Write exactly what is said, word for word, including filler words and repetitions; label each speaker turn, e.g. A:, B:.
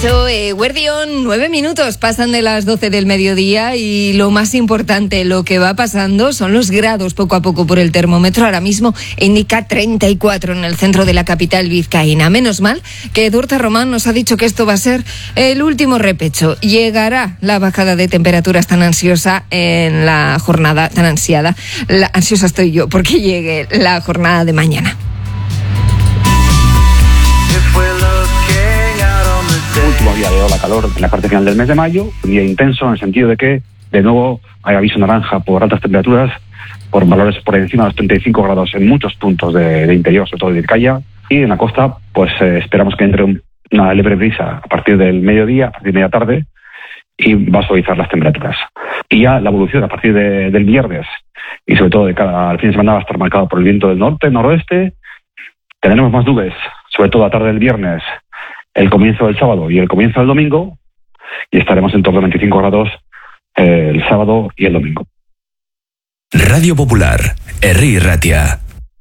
A: Eso, eh, Guardión, nueve minutos pasan de las doce del mediodía y lo más importante, lo que va pasando son los grados poco a poco por el termómetro. Ahora mismo indica treinta y cuatro en el centro de la capital vizcaína. Menos mal que Durta Román nos ha dicho que esto va a ser el último repecho. Llegará la bajada de temperaturas tan ansiosa en la jornada tan ansiada. La, ansiosa estoy yo porque llegue la jornada de mañana.
B: Último día de ola calor en la parte final del mes de mayo, un día intenso en el sentido de que de nuevo hay aviso naranja por altas temperaturas, por valores por encima de los treinta y cinco grados en muchos puntos de, de interior, sobre todo de Vizcaya, y en la costa pues eh, esperamos que entre un, una leve brisa a partir del mediodía, a partir de media tarde, y va a suavizar las temperaturas. Y ya la evolución a partir de, del viernes y sobre todo de cara al fin de semana va a estar marcado por el viento del norte, noroeste. Tendremos más nubes, sobre todo a tarde del viernes, el comienzo del sábado y el comienzo del domingo, y estaremos en torno a veinticinco grados eh, el sábado y el domingo.
C: Radio Popular, Herri Ratia.